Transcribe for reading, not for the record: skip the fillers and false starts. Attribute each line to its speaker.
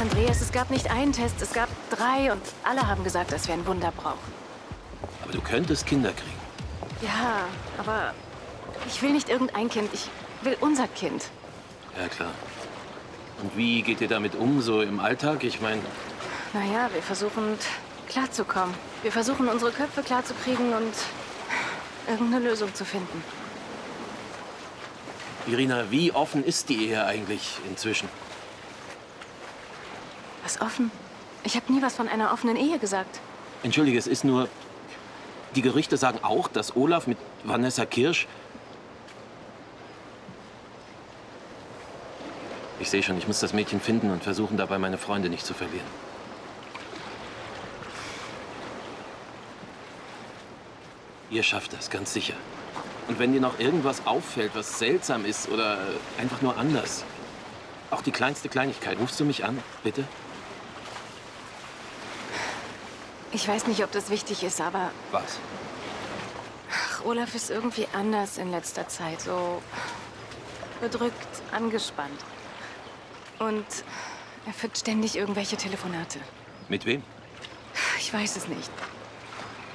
Speaker 1: Andreas, es gab nicht einen Test, es gab 3 und alle haben gesagt, dass wir ein Wunder brauchen.
Speaker 2: Aber du könntest Kinder kriegen.
Speaker 1: Ja, aber ich will nicht irgendein Kind, ich will unser Kind.
Speaker 2: Ja, klar. Und wie geht ihr damit um, so im Alltag? Ich meine...
Speaker 1: Naja, wir versuchen klarzukommen. Wir versuchen, unsere Köpfe klarzukriegen und irgendeine Lösung zu finden.
Speaker 2: Irina, wie offen ist die Ehe eigentlich inzwischen?
Speaker 1: Was offen? Ich habe nie was von einer offenen Ehe gesagt.
Speaker 2: Entschuldige, es ist nur... Die Gerüchte sagen auch, dass Olaf mit Vanessa Kirsch... Ich sehe schon, ich muss das Mädchen finden und versuchen, dabei meine Freunde nicht zu verlieren. Ihr schafft das, ganz sicher. Und wenn dir noch irgendwas auffällt, was seltsam ist oder einfach nur anders, auch die kleinste Kleinigkeit, rufst du mich an, bitte?
Speaker 1: Ich weiß nicht, ob das wichtig ist, aber...
Speaker 2: Was?
Speaker 1: Ach, Olaf ist irgendwie anders in letzter Zeit. So bedrückt, angespannt. Und er führt ständig irgendwelche Telefonate.
Speaker 2: Mit wem?
Speaker 1: Ich weiß es nicht.